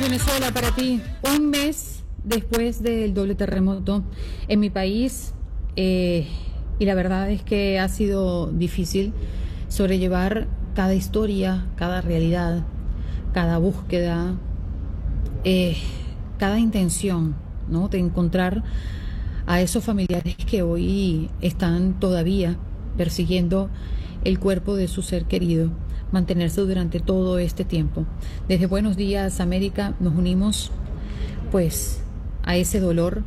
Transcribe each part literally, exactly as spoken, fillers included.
Venezuela para ti? Un mes después del doble terremoto en mi país, eh, y la verdad es que ha sido difícil sobrellevar cada historia, cada realidad, cada búsqueda, eh, cada intención, ¿no?, de encontrar a esos familiares que hoy están todavía persiguiendo el cuerpo de su ser querido, mantenerse durante todo este tiempo. Desde Buenos Días América nos unimos pues a ese dolor,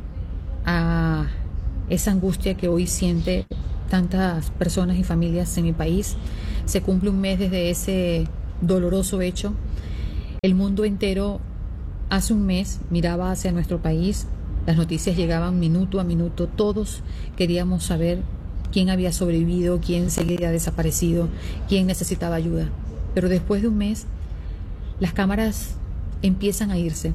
a esa angustia que hoy siente tantas personas y familias en mi país. Se cumple un mes desde ese doloroso hecho. El mundo entero hace un mes miraba hacia nuestro país, las noticias llegaban minuto a minuto, todos queríamos saber quién había sobrevivido, quién seguía desaparecido, quién necesitaba ayuda. Pero después de un mes, las cámaras empiezan a irse.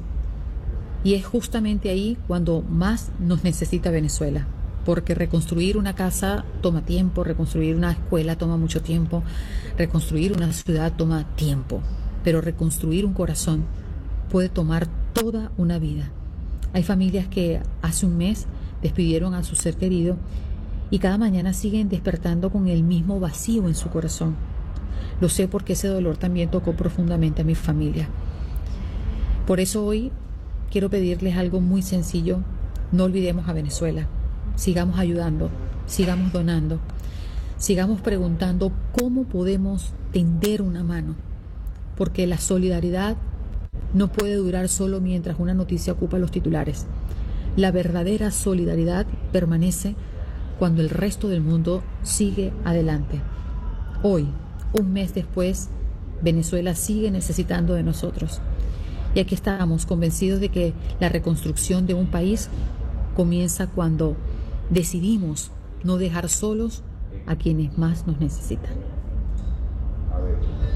Y es justamente ahí cuando más nos necesita Venezuela. Porque reconstruir una casa toma tiempo, reconstruir una escuela toma mucho tiempo, reconstruir una ciudad toma tiempo. Pero reconstruir un corazón puede tomar toda una vida. Hay familias que hace un mes despidieron a su ser querido y cada mañana siguen despertando con el mismo vacío en su corazón. Lo sé porque ese dolor también tocó profundamente a mi familia. Por eso hoy quiero pedirles algo muy sencillo. No olvidemos a Venezuela. Sigamos ayudando, sigamos donando, sigamos preguntando cómo podemos tender una mano. Porque la solidaridad no puede durar solo mientras una noticia ocupa los titulares. La verdadera solidaridad permanece cuando el resto del mundo sigue adelante. Hoy, un mes después, Venezuela sigue necesitando de nosotros. Y aquí estamos convencidos de que la reconstrucción de un país comienza cuando decidimos no dejar solos a quienes más nos necesitan.